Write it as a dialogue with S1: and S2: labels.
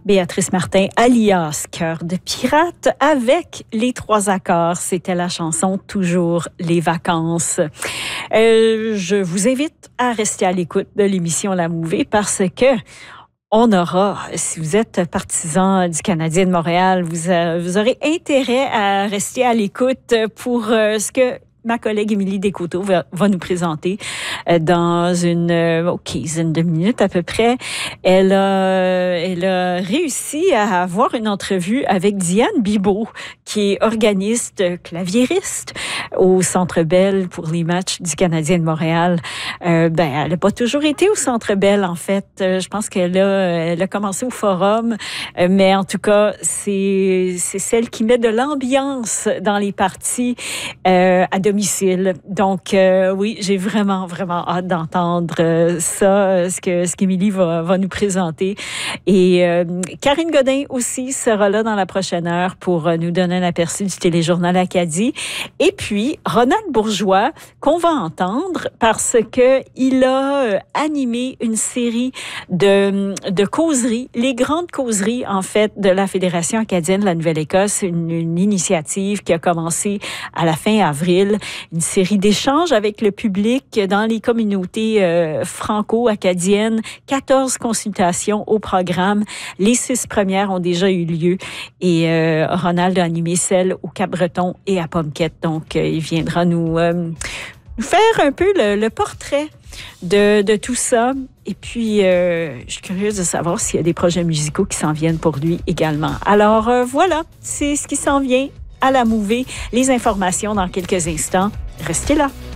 S1: Béatrice Martin, alias Cœur de pirate, avec les 3 accords. C'était la chanson Toujours les vacances. Je vous invite à rester à l'écoute de l'émission La Mouvée parce que on aura, si vous êtes partisan du Canadien de Montréal, vous aurez intérêt à rester à l'écoute pour ce que ma collègue Émilie Descoteaux va nous présenter dans une quinzaine de minutes à peu près. Elle a réussi à avoir une entrevue avec Diane Bibeau, qui est organiste claviériste au Centre Bell pour les matchs du Canadien de Montréal. Elle n'a pas toujours été au Centre Bell, en fait. Je pense qu'elle a commencé au Forum, mais en tout cas, c'est celle qui met de l'ambiance dans les parties à domicile. Donc, oui, j'ai vraiment hâte d'entendre ça, ce qu'Émilie va nous présenter. Et Karine Godin aussi sera là dans la prochaine heure pour nous donner un aperçu du téléjournal Acadie. Et puis, Ronald Bourgeois, qu'on va entendre parce que il a animé une série de causeries, les grandes causeries, en fait, de la Fédération acadienne de la Nouvelle-Écosse, une initiative qui a commencé à la fin avril, une série d'échanges avec le public dans les communautés franco-acadiennes, 14 consultations au programme. Les 6 premières ont déjà eu lieu et Ronald a animé celle au Cap-Breton et à Pomquette. Donc, il viendra nous faire un peu le portrait de tout ça. Et puis, je suis curieuse de savoir s'il y a des projets musicaux qui s'en viennent pour lui également. Alors, voilà, c'est ce qui s'en vient à La Mouvée. Les informations dans quelques instants. Restez là.